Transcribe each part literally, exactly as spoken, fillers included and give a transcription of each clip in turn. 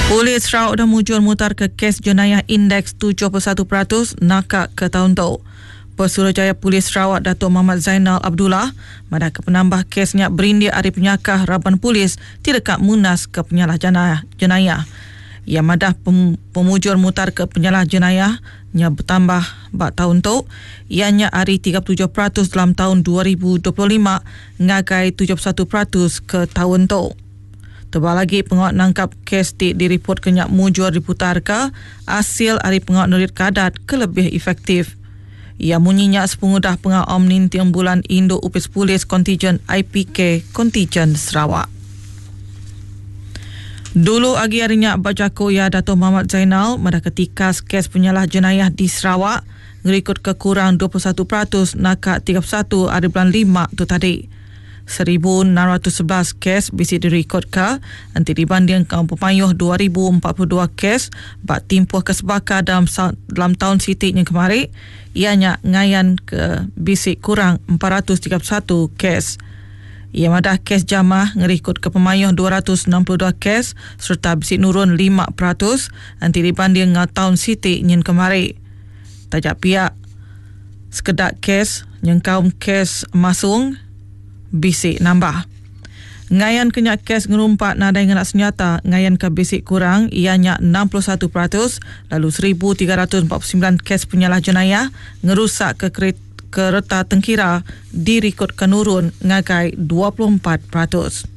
Polis Sarawak dah mujur mutar ke kes jenayah indeks tujuh puluh satu peratus nakak ke tahun tu. Pesuruhjaya Polis Sarawak Datuk Muhammad Zainal Abdullah madah ke penambah kesnya berindia ari penyakah Raban Polis tidak munas ke penyalah jenayah. jenayah. Ia madah pem, pemujur mutar ke penyalah jenayah nya bertambah bak tahun tu ianya ari tiga puluh tujuh peratus dalam tahun dua ribu dua puluh lima ngagai tujuh puluh satu peratus ke tahun tu. Tebal lagi pengawal nangkap kes ti diripot kenyak mujur diputar ke hasil ari pengawal nurit kadat ke lebih efektif. Ia munyinya sepengudah pengawal omnin tiang bulan Indo Upis Polis Kontijen I P K Kontijen Sarawak. Dulu agi harinya Bajako ya Datuk Muhammad Zainal pada ketika kes penyalah jenayah di Sarawak ngerikut ke kurang dua puluh satu peratus nakak tiga puluh satu hari bulan lima tu tadi. seribu enam ratus sebelas kes bisi direkod ke nanti dibanding kaum pepayuh dua ribu empat puluh dua kes bak timpuh kesebaka dalam dalam tahun sitik yang kemarin ianya ngayan ke bisi kurang empat ratus tiga puluh satu kes. Ia madah kes jamah ngerikut ke pemayuh dua ratus enam puluh dua kes serta bisi nurun lima peratus nanti dibanding dengan tahun sitik yang kemarin. Tajak pihak sekedar kes yang kaum kes masung bisik nambah. Ngayan kenyak kes ngerumpat nadai ngenak senjata ngayan ke bisik kurang ianya enam puluh satu peratus lalu seribu tiga ratus empat puluh sembilan kes penyalah jenayah ngerusak ke kereta kereta tengkira dirikut kenurun ngagai dua puluh empat peratus.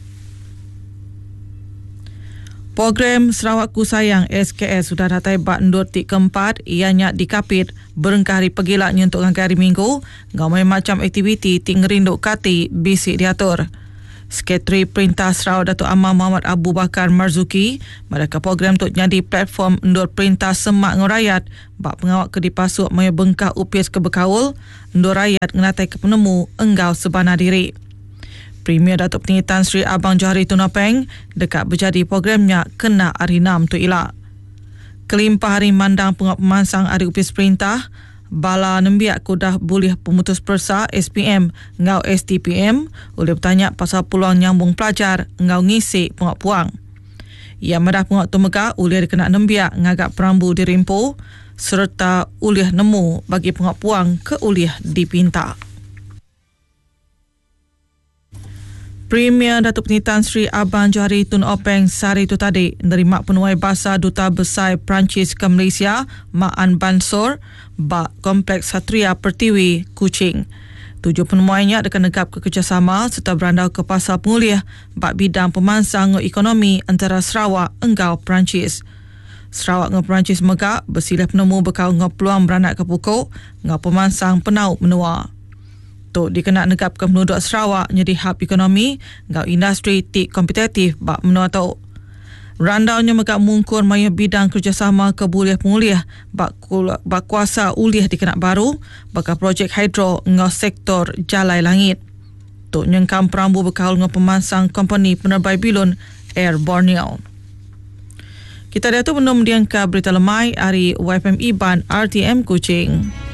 Program Sarawak Ku Sayang S K S sudah datai bak endur tik keempat ianya dikapit berengkah hari pegilaknya untuk ngagai hari minggu ngamai macam aktiviti tik ngerinduk kati bisik diatur. Sekretari Perintah Sarawak Datuk Amar Muhammad Abu Bakar Marzuki mereka program untuk jadi platform endur perintah semak ngorayat bak pengawak ke dipasuk maya bengkah upis ke berkaul endur rakyat ngenatai ke penemu enggau sebana diri. Premier Datuk Petinggi Tan Sri Abang Johari Tun Openg dekat berjadi programnya kena hari enam tu ilak. Kelimpah hari mandang pengawak pemansang hari upis perintah bala nembiak kudah boleh pemutus persa S P M ngau S T P M boleh bertanya pasal peluang nyambung pelajar ngau ngisi pengawak puang. Ia madah pengawak tu megak boleh dikena nembiak ngagak perambu dirimpu serta uliah nemu bagi pengawak puang ke uliah dipinta. Premier Datuk Petinggi Tan Sri Abang Johari Tun Openg sehari itu tadi menerima penuai bahasa Duta Besar Perancis ke Malaysia Ma'an Bansor bak Kompleks Satria Pertiwi Kuching. Tujuh penemuannya akan negap ke kerjasama serta berandau ke pasal penguliah bak bidang pemansang ekonomi antara Sarawak enggau Perancis. Sarawak dengan Perancis megak bersilih penemu bekal dengan peluang beranak ke pokok dengan pemansang penau menua. Tok dikena negap ke penduduk Sarawak jadi hub ekonomi ngau industri tik kompetitif bak menua tau. Randaunya megak mungkur maya bidang kerjasama ke buliah penguliah bak, bak kuasa uliah dikena baru bakal projek hidro ngau sektor jalai langit. Tok nyengkam perambu bekal dengan pemansang company penerbai bilun Air Borneo. Kita dah tu penuh mendiangkan berita lemai hari Y F M Iban R T M Kuching.